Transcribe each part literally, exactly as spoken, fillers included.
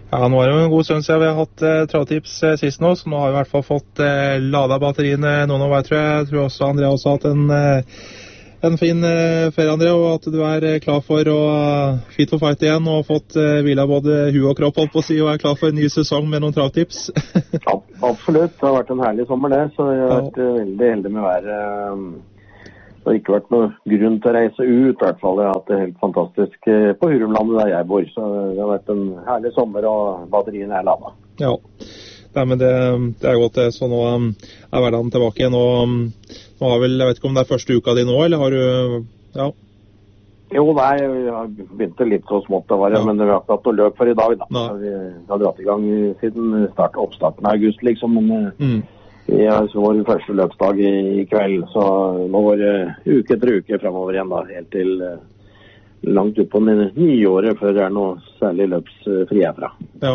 Ja, nå er det jo en god stund siden vi har hatt eh, travtips eh, sist nå, så nå har vi i hvert fall fått eh, ladet batteriene noen år, tror jeg. Jeg tror også Andrea også har hatt en, eh, en fin eh, ferie, Andrea, og at du er eh, klar for å uh, fit for fight igjen, og har fått eh, hvila både hu og kropp, holdt på å si, og er klar for en ny sesong med noen travtips. Ja, absolutt. Det har vært en herlig sommer det, så jeg har vært uh, veldig heldig med været. Um, Det har ikke vært noe grunn til å reise ut, i hvert fall. Jeg har hatt det helt fantastisk på Hurumlandet der jeg bor, så det har vært en herlig sommer, og batteriene er ladet. Ja, Nei, men det, det er godt det, så nå um, er hverdagen tilbake igjen, og um, nå har vel, jeg vet ikke om det er første uka di nå, eller har du, ja? Jo, nei, vi har begynt litt så smått det var, ja. Men vi har ikke hatt noe løp for i dag, da. Nei. Vi har dratt i gang siden start, oppstarten av august, liksom, men... Mm. Vi har vår første løpsdag i, i kveld, så nå går det uke etter uke fremover igjen da, helt til uh, langt ut på nyåret før det er noe særlig løpsfri herfra. Ja.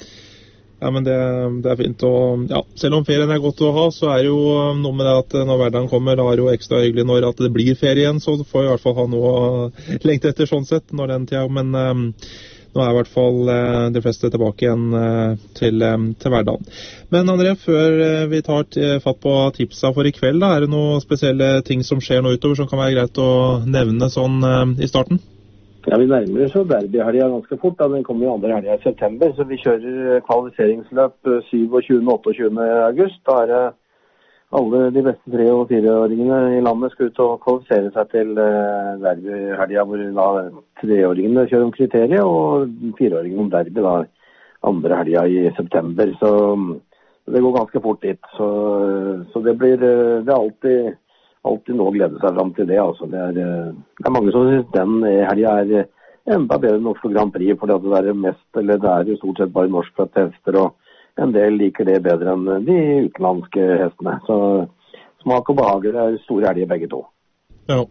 Ja, men det, det er fint, og ja, selv om ferien er godt å ha, så er det jo noe med det at når hverdagen kommer, da er det jo ekstra hyggelig når at det blir ferie igjen, så får vi i hvert fall ha noe å lengte etter sånn sett når den tida, men um, nå er i hvert fall eh, de fleste tilbake igjen eh, til, eh, til hverdagen. Men André, før eh, vi tar til, fatt på tipsa for i kveld, da, er det noen spesielle ting som skjer nå utover som kan være greit å nevne sånn eh, i starten? Ja, vi nærmer oss jo derbyhelga ganske fort. Da. Den kommer jo andre helga i september, så vi kjører kvalifiseringsløp syvogtyvende og åtteogtyvende august. Da er det alle de beste tre- og fireåringene i landet skal ut og kvalifisere seg til uh, derbyhelga, hvor da treåringene kjører om kriteriet, og fireåringene om derby da andre helga i september. Så det går ganske fort dit. Så, så det blir det er alltid, alltid noe å glede seg fram til det. Altså. Det, er, det er mange som synes den helga er enda bedre enn Oslo Grand Prix, for det er mest, eller det er jo stort sett bare norskfødte hester, og en del liker det bedre enn de utenlandske hestene. Så smak og behag er store helger begge to. Ja.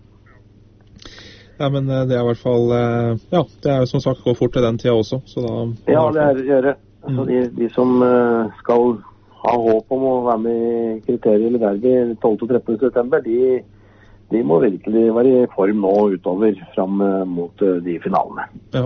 Ja, men det er i hvert fall, ja, det er jo som sagt gå fort til den tida også. Så da, ja, det er det å gjøre. Altså, de, de som skal ha håp om å være med i kriteriet eller derby tolvte og trettende september, de, de må virkelig være i form nå utover fram mot de finalene. Ja.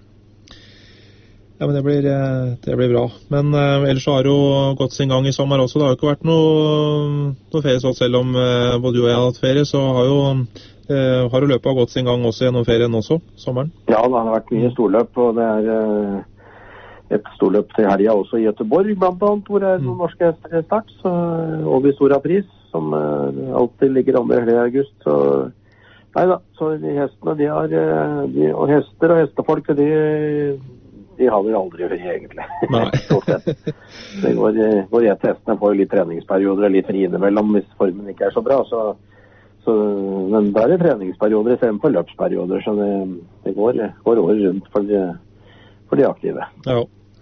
Ja, men det blir, det blir bra. Men uh, ellers så har det jo gått sin gang i sommer også. Det har jo ikke vært noe, noe ferie, så selv om uh, både du og jeg har hatt ferie, så har jo, uh, har jo løpet gått sin gang også gjennom ferien også, sommeren. Ja, det har vært mye storløp, og det er uh, et storløp til helga også i Göteborg, blant annet, hvor det er noen norske hester start, så over Stora Pris, som uh, alltid ligger andre helg i august, så neida, så de hestene, de har, de, og hester og hestefolk, de de har vel aldri hørt egentlig. Nei. Det går, går jeg til hestene, får litt treningsperioder og litt fri innimellom hvis formen ikke er så bra, så, så men da er det treningsperioder i stedet for løpsperioder, så det, det går, går året rundt for de, for de aktive. Ja.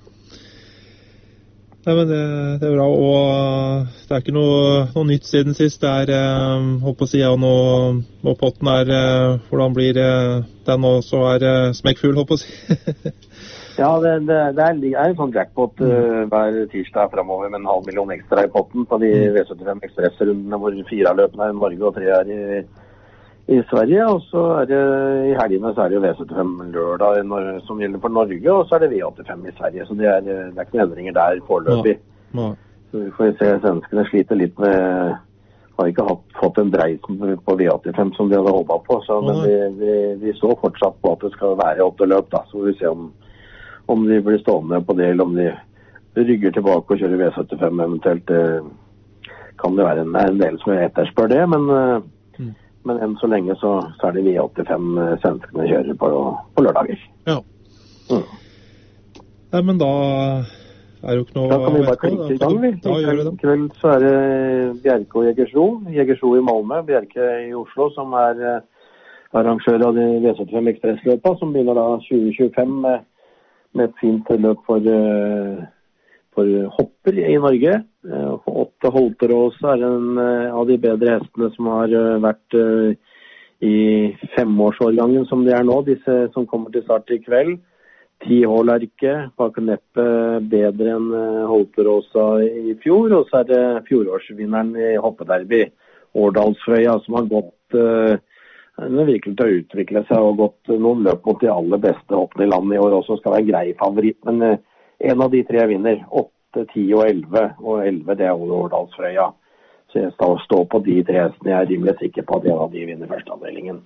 Nei, men det, det er bra, og det er ikke noe, noe nytt siden sist. Det er, eh, håper å si, ja, nå, nå potten er, eh, hvordan blir eh, den også er eh, smekkfull, håper å si. Ja, det, det, det er en sånn jackpot uh, hver tirsdag fremover med en halv million ekstra i potten på de V syttifem Express-rundene hvor fire av løpene er i Norge og tre er i, i Sverige. Og så er det i helgene så er det jo V syttifem lørdag når, som gjelder for Norge, og så er det V åttifem i Sverige. Så det er, det er ikke noen endringer der foreløpig. Ja. Ja. Så vi får se, svenskene sliter litt med, har ikke hatt, fått en dreis på V åttifem som de hadde håpet på, så, men de, de, de står fortsatt på at det skal være åtte løp, da, så får vi se om om de blir stående på det, eller om de rygger tilbake og kjører V syttifem eventuelt. Det kan det være en, en del som etterspør det, men, mm. men enn så lenge så, så er det V åttifem svenskene kjører på, på lørdager. Ja. Mm. Nei, men da er det jo ikke noe... Da kan vi bare klinke i gang, vi. Da gjør vi det. I kveld så er det Bjerke og Jägersro. Jägersro i Malmö, Bjerke i Oslo, som er arrangør av de V syttifem Express-løpa, som begynner da tjue tjuefem med med et fint løp for, for hopper i Norge. For åtte Holterås er en av de bedre hestene som har vært i femårsårgangen som de er nå, disse som kommer til start i kveld. Ti Hålerke, bak neppe bedre enn Holteråsa i fjor, og så er det fjorårsvinneren i hoppederby, Årdalsfrøya, som har gått... Den er virkelig til å utvikle seg og gått noen løp mot de aller beste hoppene i landet i år også, skal være en grei favoritt, men en av de tre vinner. åtte, ti og elleve, og elleve det er Årdalsfrøya. Så jeg skal stå på de tre hestene. Jeg er rimelig sikker på at en av de vinner første avdelingen.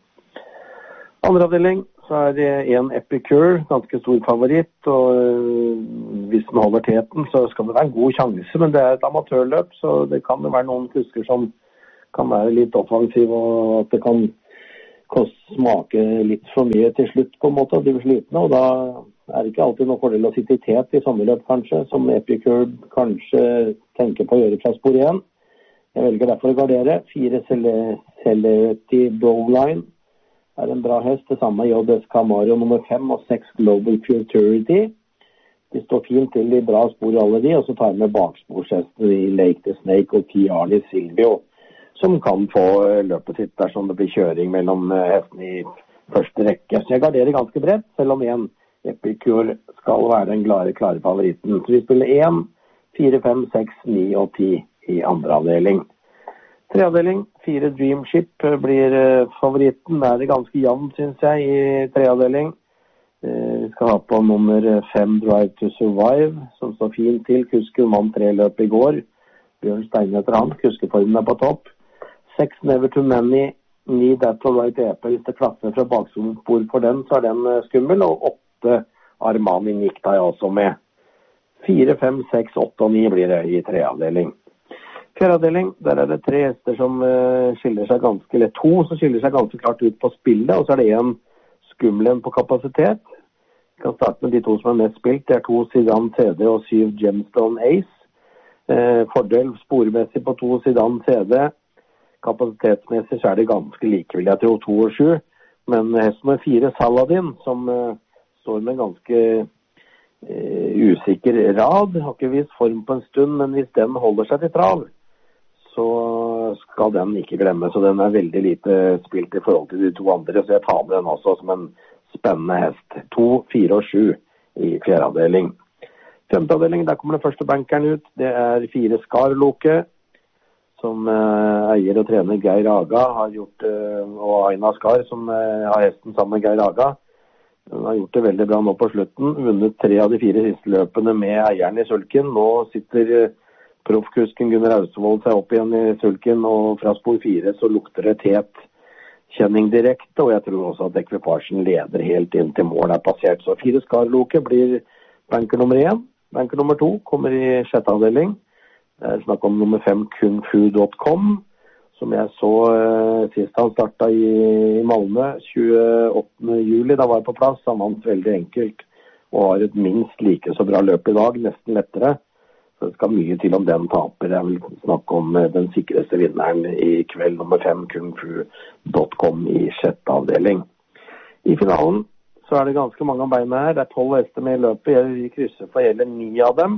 Andre avdeling, så er det en Epicure, ganske stor favoritt, og øh, hvis den holder teten, så skal det være en god sjanse, men det er et amatørløp, så det kan det være noen kusker som kan være litt offensiv, og at det kan koste, smake litt for mye til slutt på en måte, og de blir slitne, og da er det ikke alltid noe fordel å sitte i tet i sånne løp kanskje, som Epicure kanskje tenker på å gjøre fra spor igjen. Jeg velger derfor å gardere. Fire Celebrity Bowline er en bra hest. Det samme J S Camaro nummer fem og seks Global Futurity. De står fint til i bra spor alle de, og så tar jeg med baksporshestene i Lake the Snake og Tiarni Silvio, som kan få løpet sitt dersom det blir kjøring mellom hestene i første rekke. Så jeg garderer ganske bredt, selv om en Epicure skal være den klare, klare favoritten. Så vi spiller en, fire, fem, seks, ni og ti i andre avdeling. Tre avdeling, fire Dreamship blir favoritten. Det er det ganske jevnt, synes jeg, i tre avdeling. Vi skal ha på nummer fem Drive to Survive, som står fint til. Kusker mann tre løp i går. Bjørn Steine etter han. Kuskeformen er på topp. Seks Never Too Many, ni That's All Right E P. Hvis det klapper fra bakspor for den, så er den skummel. Og åtte Armani Nick tar jeg også med. Fire, fem, seks, åtte og ni blir det i tre avdeling. Fjerde avdeling, der er det tre hester som uh, skiller seg ganske, eller to som skiller seg ganske klart ut på spillet, og så er det en skummelen på kapasitet. Vi kan starte med de to som er mest spilt. Det er to Zidane C D og syv Gemstone Ace. Uh, fordel spormessig på to Zidane C D. Kapasitetsmessig så er det ganske like, vil jeg tro, to og sju. Men hest med fire Saladin, som uh, står med ganske uh, usikker rad, har ikke vist form på en stund, men hvis den holder seg til trav, så skal den ikke glemme, så den er veldig lite spilt i forhold til de to andre, så jeg tar med den også som en spennende hest. To, fire og sju i fjerde avdeling. Femte avdeling, der kommer den første bankeren ut. Det er fire Skarloke, som uh, eier og trener Geir Aga har gjort, uh, og Aina Skar, som uh, har hesten sammen med Geir Aga. Den har gjort det veldig bra nå på slutten, vunnet tre av de fire siste løpene med eieren i sulken. Nå sitter uh, proffkusken Gunnar Austevold seg opp igjen i sulken, og fra spor fire så lukter det tet kjenning direkte, og jeg tror også at ekvipasjen leder helt inn til mål er passert. Så fire Skarloke blir banker nummer én. Banker nummer to kommer i sjette avdeling. Det er snakk om nummer fem kungfu punktum com, som jeg så uh, sist han startet i, i Malmö tjueåttende juli. Da var jeg på plass, han vant veldig enkelt, og har et minst like så bra løp i dag, nesten lettere. Så det skal mye til om den taper. Jeg vil snakke om den sikreste vinneren i kveld, nummer fem kungfu punktum com i sjette avdeling. I finalen så er det ganske mange av beina her. Det er tolv hester med i løpet. Jeg krysser for hele ni av dem.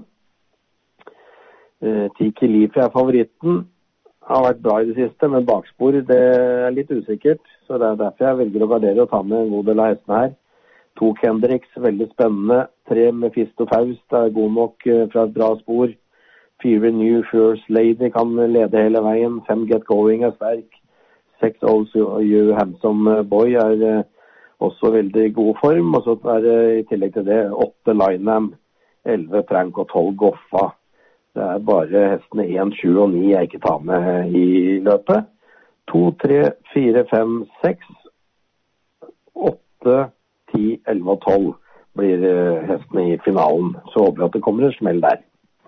Uh, Tiki Lifi er favoritten. Har vært bra i det siste, men bakspor det er litt usikkert. Så det er derfor jeg velger å gardere og ta med en god del av hestene her. To Kendricks, veldig spennende. Tre Mephisto Faust er god nok fra et bra spor. Fire New First Lady kan lede hele veien. Fem Get Going er sterk. Seks Also You Handsome Boy er også veldig god form. Og så er det i tillegg til det åtte Lineham, elleve Frank og tolv Goffa. Det er bare hestene én, sju og ni jeg ikke tar med i løpet. To, tre, fire, fem, seks, åtte, ti, elleve og tolv blir hestene i finalen. Så håper jeg at det kommer en smell der.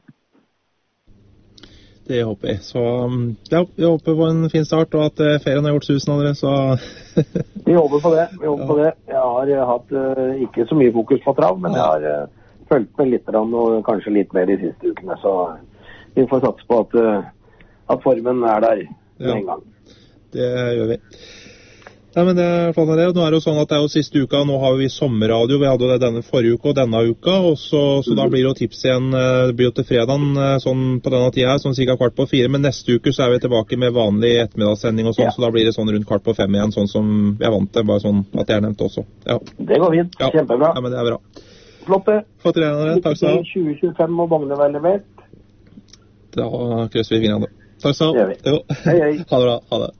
Det håper jeg. Så ja, jeg håper på en fin start, og at ferien har gjort susen av dere, så... Vi håper på det, vi håper ja. på det. Jeg har hatt uh, ikke så mye fokus på trav, men jeg har uh, følt med litt og kanskje litt mer de siste ukene, så vi får satse på at, uh, at formen er der ja. en gang. Det gjør vi. Ja, men det er sånn det. Nå er det jo sånn at det er jo siste uka, nå har vi sommerradio, vi hadde det denne forrige uka og denne uka, og så, så mm. da blir det jo tips igjen, det blir jo til fredagen sånn på denne tida her, sånn cirka kvart på fire, men neste uke så er vi tilbake med vanlig ettermiddagssending og sånn, ja. så da blir det sånn rundt kvart på fem igjen, sånn som vi er vant til, bare sånn at jeg er nevnt også. Ja. Det går fint, ja. Kjempebra. Ja, men det er bra. Flott det. Flott det, takk skal du ha. tjue tjuefem og vognene være levert. Da krysser vi fingrene. Takk skal du ha. Hei, hei. Ha det bra, ha det.